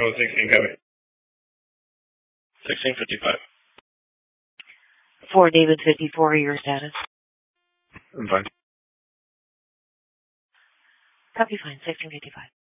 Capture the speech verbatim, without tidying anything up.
Oh, sixteen, copy. sixteen fifty-five. For David fifty-four, your status? I'm fine. Copy, fine. sixteen fifty-five.